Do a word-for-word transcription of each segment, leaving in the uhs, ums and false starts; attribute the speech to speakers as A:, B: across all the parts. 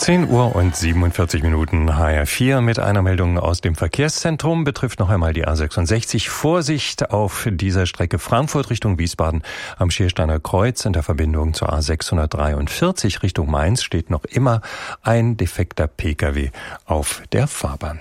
A: zehn Uhr und siebenundvierzig Minuten H R vier mit einer Meldung aus dem Verkehrszentrum betrifft noch einmal die A sechsundsechzig. Vorsicht auf dieser Strecke Frankfurt Richtung Wiesbaden am Schiersteiner Kreuz in der Verbindung zur A sechshundertdreiundvierzig Richtung Mainz steht noch immer ein defekter Pkw auf der Fahrbahn.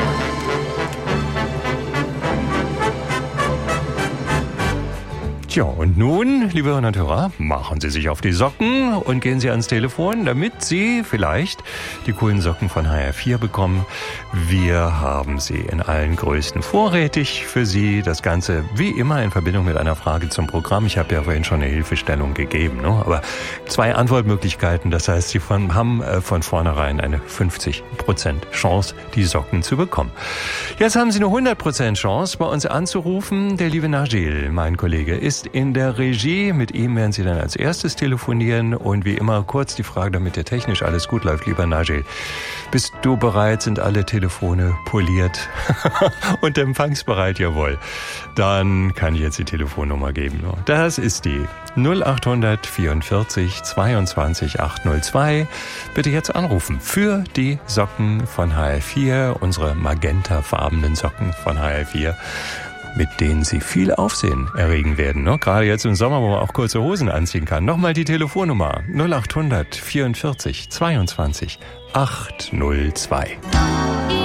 A: Tja, und nun, liebe Hörerinnen und Hörer, machen Sie sich auf die Socken und gehen Sie ans Telefon, damit Sie vielleicht die coolen Socken von H R vier bekommen. Wir haben sie in allen Größen vorrätig für Sie. Das Ganze wie immer in Verbindung mit einer Frage zum Programm. Ich habe ja vorhin schon eine Hilfestellung gegeben, ne? Aber zwei Antwortmöglichkeiten, das heißt, Sie von, haben äh, von vornherein eine fünfzig Prozent Chance, die Socken zu bekommen. Jetzt haben Sie eine hundert Prozent Chance, bei uns anzurufen. Der liebe Najil, mein Kollege, ist in der Regie. Mit ihm werden Sie dann als erstes telefonieren und wie immer kurz die Frage, damit der technisch alles gut läuft. Lieber Najil, bist du bereit? Sind alle Telefone poliert und empfangsbereit? Jawohl. Dann kann ich jetzt die Telefonnummer geben. Das ist die null acht vierundvierzig zweiundzwanzig achthundertzwei. Bitte jetzt anrufen für die Socken von H R vier, unsere magentafarbenen Socken von H R vier. Mit denen Sie viel Aufsehen erregen werden. Ne? Gerade jetzt im Sommer, wo man auch kurze Hosen anziehen kann. Nochmal die Telefonnummer null acht vierundvierzig zweiundzwanzig achthundertzwei.